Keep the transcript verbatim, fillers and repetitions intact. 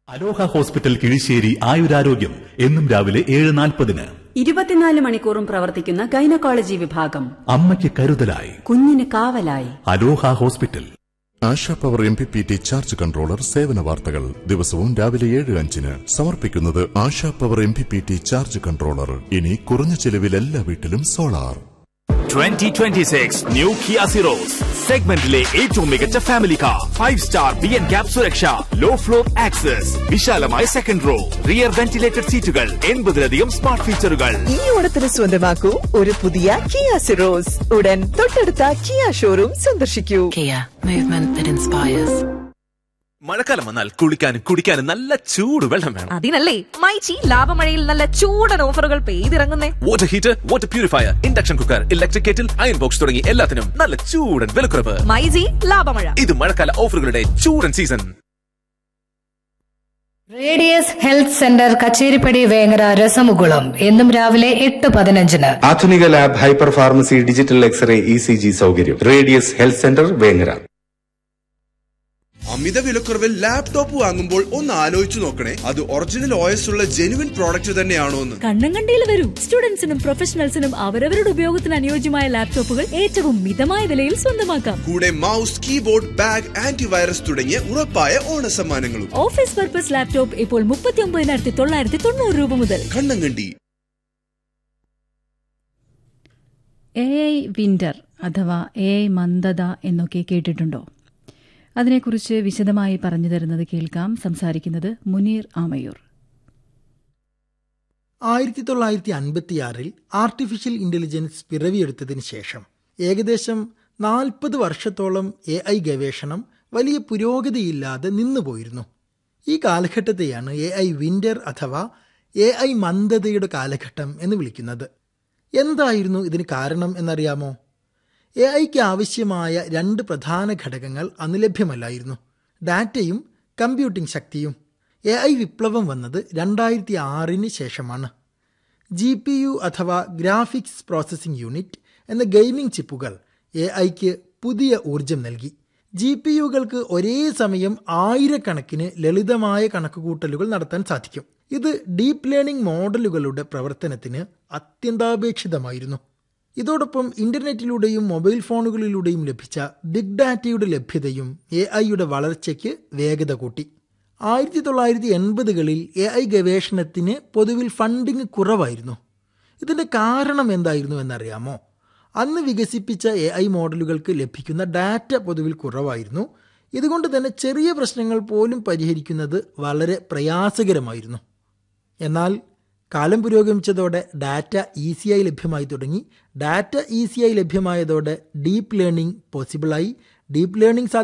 അലോഹ hospital Kizhissery ആയുരാരോഗ്യം എന്നും രാവിലെ ഏഴ് നാൽപ്പതിന്. ഇരുപത്തിനാല് മണിക്കൂറും പ്രവർത്തിക്കുന്ന ഗൈനക്കോളജി വിഭാഗം. അമ്മയ്ക്ക് കരുതലായി, കുഞ്ഞിന് കാവലായി. അലോഹ hospital. ASHA power M P P T charge controller സേവന വാർത്തകൾ ദിവസവും രാവിലെ ഏഴ് അഞ്ചിന് സമർപ്പിക്കുന്നത് ASHA power M P P T charge controller. ഇനി കുറഞ്ഞ ചെലവിൽ എല്ലാ വീട്ടിലും solar. Twenty twenty six new Kia Syros സെഗ്മെന്റിലെ ഏറ്റവും മികച്ച family car. Five star B N cap സുരക്ഷ, ലോ ഫ്ലോർ ആക്സസ്, വിശാലമായ സെക്കൻഡ് റോ, റിയർ വെന്റിലേറ്റഡ് സീറ്റുകൾ, എൺപതിലധികം സ്മാർട്ട് ഫീച്ചറുകൾ. ഈ ഓണത്തിന് സ്വന്തമാക്കൂ ഒരു പുതിയ കിയ സിറോസ്. ഉടൻ തൊട്ടടുത്ത കിയ ഷോറൂം സന്ദർശിക്കൂ. Kia, movement that inspires. മഴക്കാലം വന്നാൽ കുളിക്കാനും കുടിക്കാനും നല്ല ചൂട് വെള്ളം വേണം. അതിനല്ലേ മൈച്ചി ലാഭമഴയിൽ നല്ല ചൂടൻ ഓഫറുകൾ പെയ്തിറങ്ങുന്നേ. Water heater, water purifier, induction cooker, electric kettle, iron box തുടങ്ങി എല്ലാത്തിനും നല്ല ചൂടൻ വിലക്കുറവ്. മൈജി ലാഭമഴ. ഇത് മഴക്കാല ഓഫറുകളുടെ ചൂടൻ season. Radius health centre Kacheripadi Vengara രസമുകുളം എന്നും രാവിലെ എട്ട് പതിനഞ്ചിന്. ആധുനിക lab, hyper pharmacy, digital x-ray, E C G സൗകര്യം. Radius health centre Vengara. അമിത വിലക്കുറവിൽ ലാപ്ടോപ്പ് വാങ്ങുമ്പോൾ ഒന്ന് ആലോചിച്ചു നോക്കണേ, അത് ഒറിജിനൽ ഒ എസ് ഉള്ള ജെനുവിൻ പ്രോഡക്റ്റ് തന്നെയാണോ എന്ന്. കണ്ണും കണ്ടിയിൽ വരൂ. സ്റ്റുഡൻസിനും പ്രൊഫഷണൽസിനും അവരവരുടെ ഉപയോഗത്തിന് അനുയോജ്യമായ ലാപ്ടോപ്പുകൾ ഏറ്റവും മിതമായ വിലയിൽ സ്വന്തമാക്കാം. കൂടെ മൗസ്, കീബോർഡ്, ബാഗ്, ആന്റിവൈറസ് തുടങ്ങിയ ഉറപ്പായ ഓണ സമ്മാനങ്ങളും. ഓഫീസ് പർപ്പസ് ലാപ്ടോപ്പ് ഇപ്പോൾ മുപ്പത്തി ഒമ്പതിനായിരത്തി തൊള്ളായിരത്തി തൊണ്ണൂറ് രൂപ മുതൽ. കണ്ണങ്കണ്ടി. എ ഐ വിന്റർ അഥവാ എ ഐ മന്ദത എന്നൊക്കെ കേട്ടിട്ടുണ്ടോ? അതിനെക്കുറിച്ച് വിശദമായി പറഞ്ഞു തരുന്നത് കേൾക്കാം. സംസാരിക്കുന്നത് മുനീർ ആമയൂർ. ആയിരത്തി തൊള്ളായിരത്തി അൻപത്തിയാറിൽ ആർട്ടിഫിഷ്യൽ ഇന്റലിജൻസ് പിറവിയെടുത്തതിന് ശേഷം ഏകദേശം നാൽപ്പത് വർഷത്തോളം എ ഐ ഗവേഷണം വലിയ പുരോഗതിയില്ലാതെ നിന്നുപോയിരുന്നു. ഈ കാലഘട്ടത്തെയാണ് എ ഐ വിന്റർ അഥവാ എ ഐ മന്ദതയുടെ കാലഘട്ടം എന്ന് വിളിക്കുന്നത്. എന്തായിരുന്നു ഇതിന് കാരണം എന്നറിയാമോ? എ ഐക്ക് ആവശ്യമായ രണ്ട് പ്രധാന ഘടകങ്ങൾ അന്ന് ലഭ്യമല്ലായിരുന്നു: ഡാറ്റയും കമ്പ്യൂട്ടിംഗ് ശക്തിയും. എ ഐ വിപ്ലവം വന്നത് രണ്ടായിരത്തി ആറിന് ശേഷമാണ്. ജി പി യു അഥവാ ഗ്രാഫിക്സ് പ്രോസസ്സിംഗ് യൂണിറ്റ് എന്ന ഗെയിമിംഗ് ചിപ്പുകൾ എ ഐക്ക് പുതിയ ഊർജം നൽകി. ജി പി യുകൾക്ക് ഒരേ സമയം ആയിരക്കണക്കിന് ലളിതമായ കണക്കുകൂട്ടലുകൾ നടത്താൻ സാധിക്കും. ഇത് ഡീപ്പ് ലേണിംഗ് മോഡലുകളുടെ പ്രവർത്തനത്തിന് അത്യന്താപേക്ഷിതമായിരുന്നു. ഇതോടൊപ്പം ഇന്റർനെറ്റിലൂടെയും മൊബൈൽ ഫോണുകളിലൂടെയും ലഭിച്ച ബിഗ് ഡാറ്റയുടെ ലഭ്യതയും എ ഐയുടെ വളർച്ചയ്ക്ക് വേഗത കൂട്ടി. ആയിരത്തി തൊള്ളായിരത്തി എൺപതുകളിൽ എ ഐ ഗവേഷണത്തിന് പൊതുവിൽ ഫണ്ടിങ് കുറവായിരുന്നു. ഇതിൻ്റെ കാരണം എന്തായിരുന്നു എന്നറിയാമോ? അന്ന് വികസിപ്പിച്ച എ ഐ മോഡലുകൾക്ക് ലഭിക്കുന്ന ഡാറ്റ പൊതുവിൽ കുറവായിരുന്നു. ഇതുകൊണ്ട് തന്നെ ചെറിയ പ്രശ്നങ്ങൾ പോലും പരിഹരിക്കുന്നത് വളരെ പ്രയാസകരമായിരുന്നു. എന്നാൽ കാലം പുരോഗമിച്ചതോടെ ഡാറ്റ ഈസിയായി ലഭ്യമായി തുടങ്ങി. ഡാറ്റ ഈസിയായി ലഭ്യമായതോടെ ഡീപ്പ് ലേണിംഗ് പോസിബിളായി. Deep learning